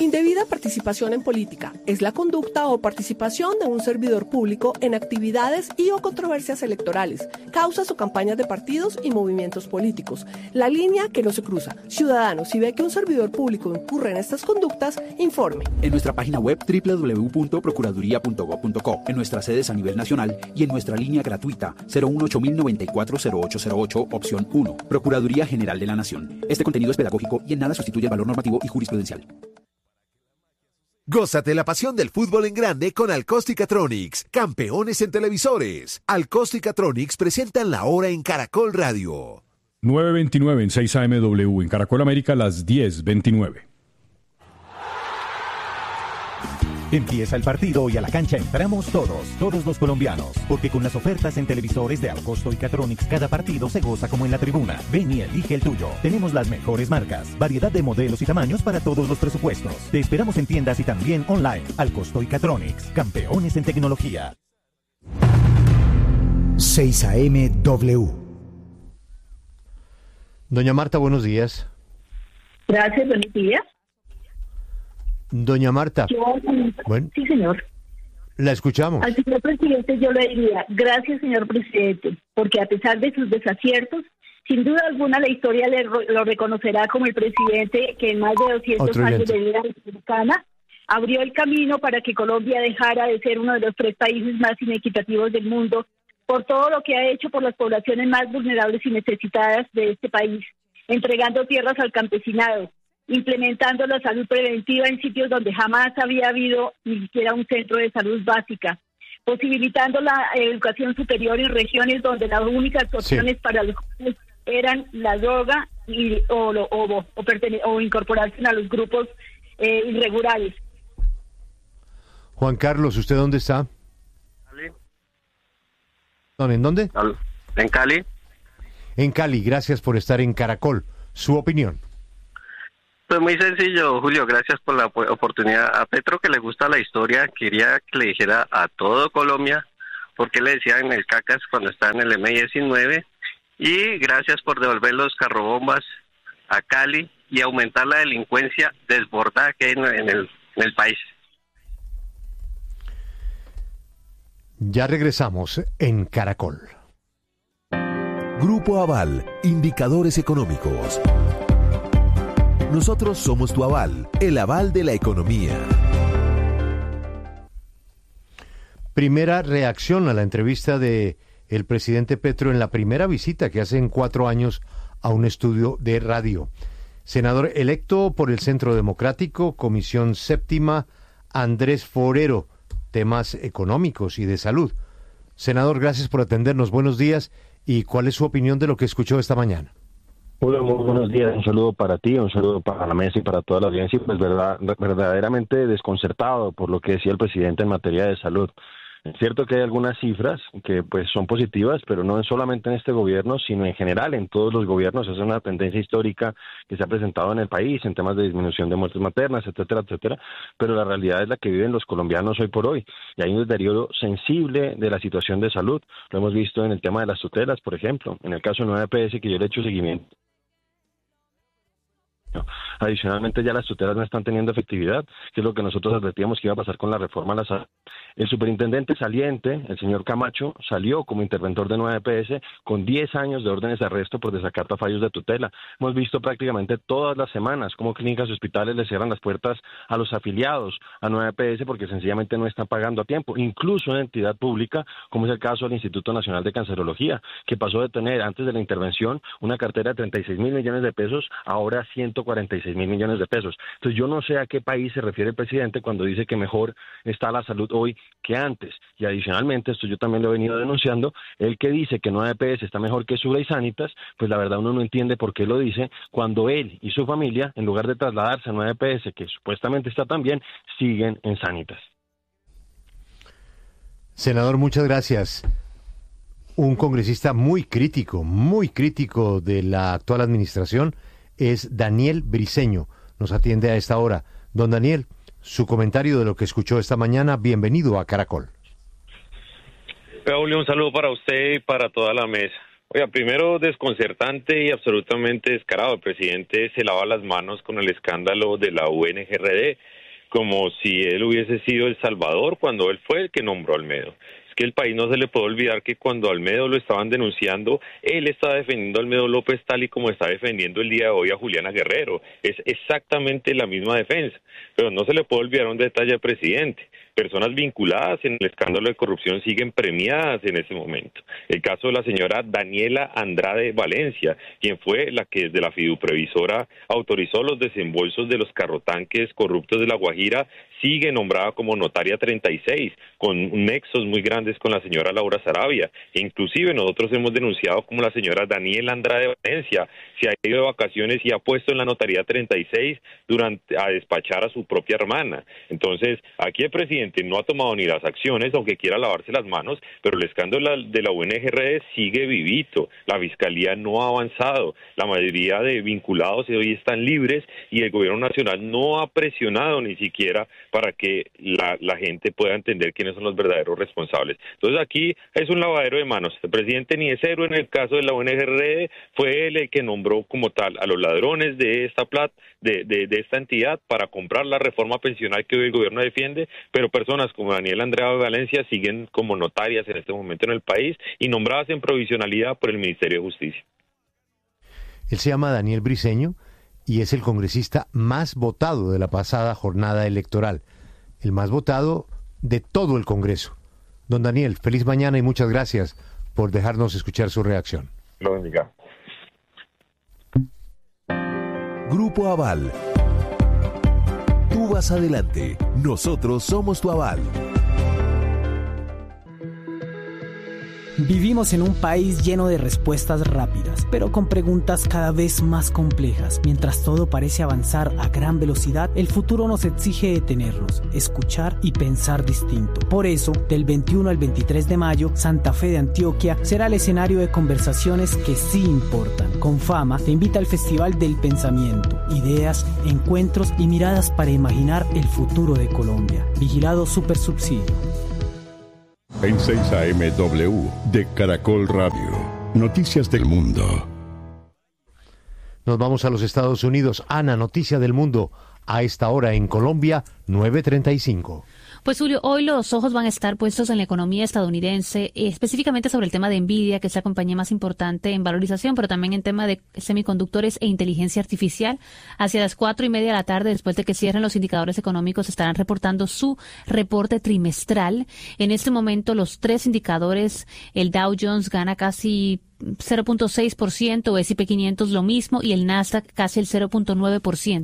Indebida participación en política es la conducta o participación de un servidor público en actividades y o controversias electorales, causas o campañas de partidos y movimientos políticos. La línea que no se cruza. Ciudadano, si ve que un servidor público incurre en estas conductas, informe. En nuestra página web www.procuraduría.gov.co, en nuestras sedes a nivel nacional y en nuestra línea gratuita 018-094-0808, opción 1. Procuraduría General de la Nación. Este contenido es pedagógico y en nada sustituye el valor normativo y jurisprudencial. Gózate la pasión del fútbol en grande con Alcostica-Tronics, campeones en televisores. Alcostica-Tronics presentan La Hora en Caracol Radio. 9:29 en 6 AMW, en Caracol América, las 10:29. Empieza el partido y a la cancha entramos todos los colombianos, porque con las ofertas en televisores de Alcosto y Catronics, cada partido se goza como en la tribuna. Ven y elige el tuyo. Tenemos las mejores marcas, variedad de modelos y tamaños para todos los presupuestos. Te esperamos en tiendas y también online. Alcosto y Catronics, campeones en tecnología. 6 AMW. Doña Marta, buenos días. Gracias, buenos días. Doña Marta. Bueno, sí, señor. La escuchamos. Al señor presidente yo le diría, gracias, señor presidente, porque a pesar de sus desaciertos, sin duda alguna la historia lo reconocerá como el presidente que en más de 200 años de vida republicana abrió el camino para que Colombia dejara de ser uno de los 3 países más inequitativos del mundo, por todo lo que ha hecho por las poblaciones más vulnerables y necesitadas de este país, entregando tierras al campesinado, implementando la salud preventiva en sitios donde jamás había habido ni siquiera un centro de salud básica, posibilitando la educación superior en regiones donde las únicas opciones para los jóvenes eran la droga o incorporarse a los grupos irregulares. Juan Carlos, ¿usted dónde está? Cali. ¿En dónde? En Cali. En Cali, gracias por estar en Caracol. Su opinión. Pues muy sencillo, Julio, gracias por la oportunidad. A Petro, que le gusta la historia, quería que le dijera a todo Colombia por qué le decían el cacas cuando estaba en el M-19, y gracias por devolver los carrobombas a Cali y aumentar la delincuencia desbordada que hay en el país. Ya regresamos en Caracol. Grupo Aval, indicadores económicos. Nosotros somos tu aval, el aval de la economía. Primera reacción a la entrevista de el presidente Petro en la primera visita que hace en 4 años a un estudio de radio. Senador electo por el Centro Democrático, Comisión Séptima, Andrés Forero, temas económicos y de salud. Senador, gracias por atendernos. Buenos días. ¿Y cuál es su opinión de lo que escuchó esta mañana? Hola, muy buenos días. Un saludo para ti, un saludo para la mesa y para toda la audiencia. Pues verdaderamente desconcertado por lo que decía el presidente en materia de salud. Es cierto que hay algunas cifras que pues son positivas, pero no solamente en este gobierno, sino en general en todos los gobiernos. Es una tendencia histórica que se ha presentado en el país en temas de disminución de muertes maternas, etcétera, etcétera. Pero la realidad es la que viven los colombianos hoy por hoy. Y hay un deterioro sensible de la situación de salud. Lo hemos visto en el tema de las tutelas, por ejemplo. En el caso de 9PS, que yo le he hecho seguimiento. Adicionalmente, ya las tutelas no están teniendo efectividad, que es lo que nosotros advertíamos que iba a pasar con la reforma a la salud. El superintendente saliente, el señor Camacho, salió como interventor de 9PS con 10 años de órdenes de arresto por desacato a fallos de tutela. Hemos visto prácticamente todas las semanas cómo clínicas y hospitales le cierran las puertas a los afiliados a 9PS porque sencillamente no están pagando a tiempo, incluso en entidad pública, como es el caso del Instituto Nacional de Cancerología, que pasó de tener antes de la intervención una cartera de 36.000 millones de pesos, ahora 146.000 millones de pesos. Entonces yo no sé a qué país se refiere el presidente cuando dice que mejor está la salud hoy que antes. Y adicionalmente, esto yo también lo he venido denunciando, el que dice que 9PS está mejor que Sura y Sanitas, pues la verdad uno no entiende por qué lo dice cuando él y su familia, en lugar de trasladarse a 9PS, que supuestamente está tan bien, siguen en Sanitas. Senador, muchas gracias. Un congresista muy crítico de la actual administración es Daniel Briceño. Nos atiende a esta hora. Don Daniel, su comentario de lo que escuchó esta mañana. Bienvenido a Caracol. Julio, un saludo para usted y para toda la mesa. Oiga, primero desconcertante y absolutamente descarado. El presidente se lava las manos con el escándalo de la UNGRD, como si él hubiese sido el salvador cuando él fue el que nombró a Olmedo. Es que el país no se le puede olvidar que cuando a Olmedo lo estaban denunciando, él estaba defendiendo a Olmedo López tal y como está defendiendo el día de hoy a Juliana Guerrero. Es exactamente la misma defensa, pero no se le puede olvidar un detalle al presidente. Personas vinculadas en el escándalo de corrupción siguen premiadas en ese momento. El caso de la señora Daniela Andrade Valencia, quien fue la que desde la fiduprevisora autorizó los desembolsos de los carrotanques corruptos de La Guajira, sigue nombrada como notaria 36, con nexos muy grandes con la señora Laura Saravia. E inclusive nosotros hemos denunciado como la señora Daniela Andrade Valencia se ha ido de vacaciones y ha puesto en la notaría 36 a despachar a su propia hermana. Entonces, aquí el presidente no ha tomado ni las acciones, aunque quiera lavarse las manos, pero el escándalo de la UNGRD sigue vivito. La Fiscalía no ha avanzado. La mayoría de vinculados hoy están libres y el gobierno nacional no ha presionado ni siquiera para que la gente pueda entender quiénes son los verdaderos responsables. Entonces aquí es un lavadero de manos. El presidente ni es héroe en el caso de la UNGRD, fue él el que nombró como tal a los ladrones de esta plata, de esta entidad para comprar la reforma pensional que hoy el gobierno defiende, pero personas como Daniela Andrade Valencia siguen como notarias en este momento en el país y nombradas en provisionalidad por el Ministerio de Justicia. Él se llama Daniel Briceño y es el congresista más votado de la pasada jornada electoral, el más votado de todo el Congreso. Don Daniel, feliz mañana y muchas gracias por dejarnos escuchar su reacción. Lo bendiga. Grupo Aval. Tú vas adelante, nosotros somos tu aval. Vivimos en un país lleno de respuestas rápidas, pero con preguntas cada vez más complejas. Mientras todo parece avanzar a gran velocidad, el futuro nos exige detenernos, escuchar y pensar distinto. Por eso, del 21 al 23 de mayo, Santa Fe de Antioquia será el escenario de conversaciones que sí importan. Confama te invita al Festival del Pensamiento, ideas, encuentros y miradas para imaginar el futuro de Colombia. Vigilado Supersubsidio. En 6 AM W de Caracol Radio. Noticias del mundo. Nos vamos a los Estados Unidos. Ana, noticia del mundo. A esta hora en Colombia, 9:35. Pues Julio, hoy los ojos van a estar puestos en la economía estadounidense, específicamente sobre el tema de Nvidia, que es la compañía más importante en valorización, pero también en tema de semiconductores e inteligencia artificial. Hacia las 4:30 de la tarde, después de que cierren los indicadores económicos, estarán reportando su reporte trimestral. En este momento, los tres indicadores, el Dow Jones gana casi 0.6%, S&P 500 lo mismo y el Nasdaq casi el 0.9%.